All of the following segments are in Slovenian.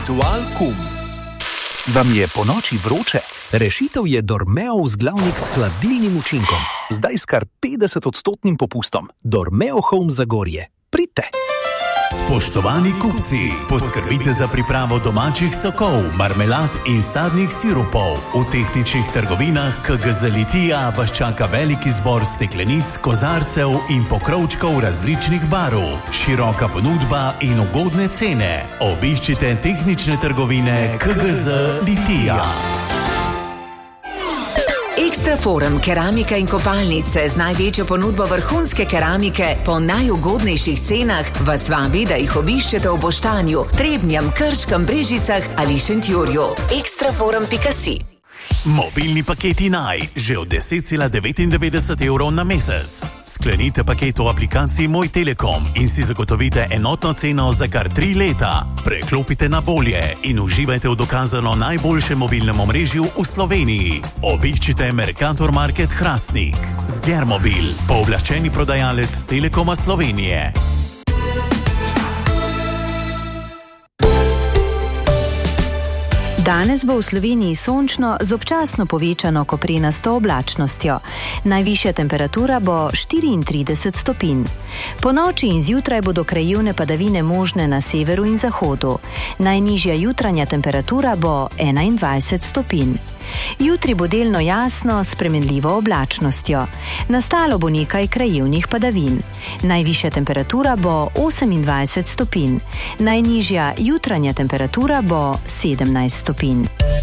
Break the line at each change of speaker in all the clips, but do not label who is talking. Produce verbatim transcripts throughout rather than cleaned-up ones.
Ritual Kum.
Vam je po noči vroče? Rešitev je Dormeo vzglavnik s hladilnim učinkom. Zdaj s kar petdeset odstotnim popustom. Dormeo Home Zagorje. Pridite!
Spoštovani kupci, poskrbite za pripravo domačih sokov, marmelad in sadnih sirupov. V tehničnih trgovinah K G Z Litija vas čaka velik izbor steklenic, kozarcev in pokrovčkov različnih barv, široka ponudba in ugodne cene. Obiščite tehnične trgovine K G Z Litija.
Ekstraforum keramika in kopalnice z največjo ponudbo vrhunske keramike po najugodnejših cenah vas vabi, da jih obiščete v Boštanju, Trebnjem, Krškem, Brežicah ali Šentjurju. ekstraforum pika si.
Mobilni paketi Naj, že od deset cela devetindevetdeset evrov na mesec. Sklenite paket v aplikaciji Moj Telekom in si zagotovite enotno ceno za kar tri leta. Preklopite na bolje in uživajte v dokazano najboljšem mobilnem omrežju v Sloveniji. Obiščite Mercator Market Hrastnik. Zgermobil, pooblaščeni prodajalec Telekoma Slovenije.
Danes bo v Sloveniji sončno z občasno povečano koprenasto oblačnostjo. Najvišja temperatura bo štiriintrideset stopinj. Po noči in zjutraj bodo krajevne padavine možne na severu in zahodu. Najnižja jutranja temperatura bo enaindvajset stopinj. Jutri bo delno jasno s spremenljivo oblačnostjo. Nastalo bo nekaj krajevnih padavin. Najvišja temperatura bo osemindvajset stopinj. Najnižja jutranja temperatura bo sedemnajst stopinj.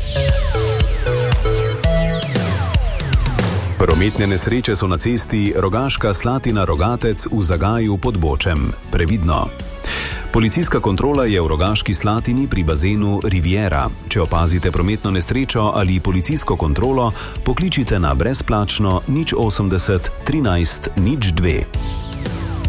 Prometne nesreče so na cesti Rogaška Slatina-Rogatec v Zagaju pod Bočem. Previdno. Policijska kontrola je v Rogaški Slatini pri bazenu Riviera. Če opazite prometno nesrečo ali policijsko kontrolo, pokličite na brezplačno nič osemdeset trinajst nič dve.